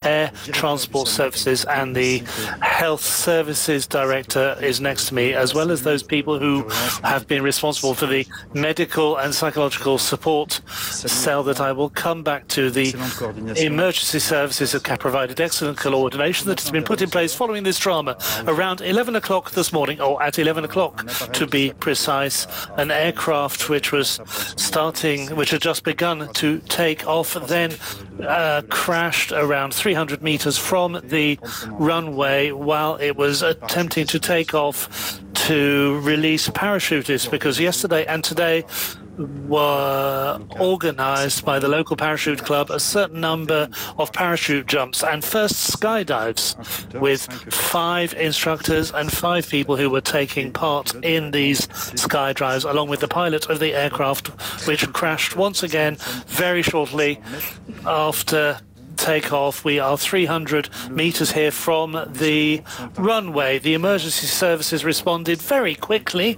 Air Transport Services, and the Health Services Director is next to me, as well as those people who have been responsible for the medical and psychological support cell that I will come back to. The emergency services have provided excellent coordination that has been put in place following this drama. Around 11 o'clock this morning, or at 11 o'clock to be precise, an aircraft which had just begun to take off, then crashed around 300 meters from the runway while it was attempting to take off to release parachutists, because yesterday and today were organized by the local parachute club a certain number of parachute jumps and first skydives with 5 instructors and 5 people who were taking part in these skydives, along with the pilot of the aircraft, which crashed once again very shortly after takeoff. We are 300 meters here from the runway. The emergency services responded very quickly.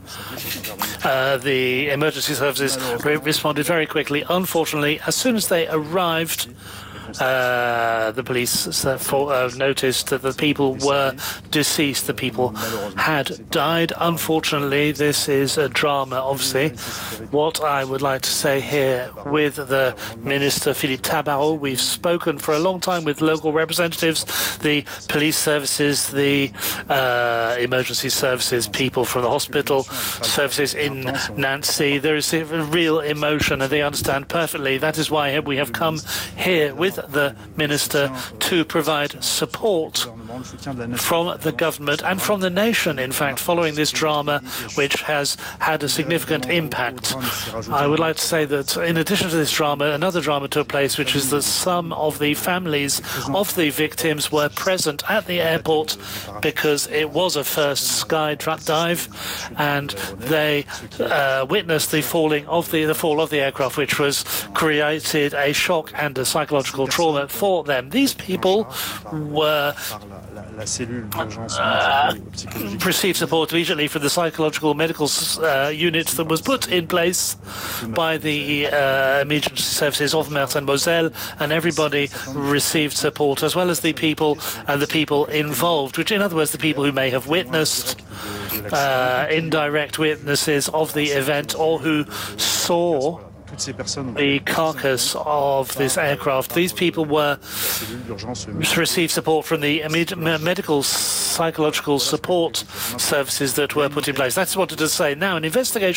Unfortunately, as soon as they arrived, the police noticed that the people were deceased. The people had died. Unfortunately, this is a drama, obviously. What I would like to say here with the Minister Philippe Tabarot, we've spoken for a long time with local representatives, the police services, the emergency services, people from the hospital services in Nancy. There is a real emotion, and they understand perfectly. That is why we have come here with the minister to provide support from the government and from the nation, in fact, following this drama, which has had a significant impact. I would like to say that in addition to this drama, another drama took place, which is that some of the families of the victims were present at the airport because it was a first skydive, and they witnessed the fall of the aircraft, which was created a shock and a psychological trauma for them. These people were received support immediately from the psychological medical unit that was put in place by the emergency services of Meurthe and Moselle, and everybody received support, as well as the people involved, which, in other words, the people who may have witnessed, indirect witnesses of the event, or who saw the carcass of this aircraft. These people received support from the medical psychological support services that were put in place. That's what I wanted to say. Now, an investigation